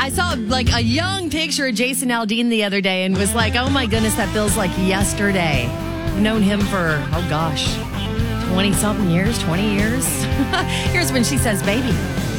I saw like a young picture of Jason Aldean the other day and was like, oh my goodness, that feels like yesterday. I've known him for, 20-something years, 20 years. Here's when she says, baby.